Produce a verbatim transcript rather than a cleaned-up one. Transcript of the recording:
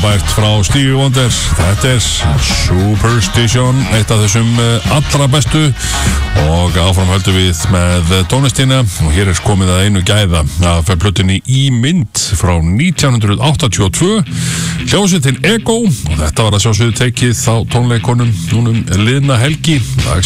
Frábært frá Stevie Wonder. Þetta er Superstition, eitt af þessum allra bestu. Og áfram höldum við með tónlistina. Og hér er komið að einu gæða af plötunni Í mynd frá nítján hundruð áttatíu og tvö. Hljómsveitin Ego. Og þetta var að sjálfsögðu tekið á tónleikunum núna um liðna helgi.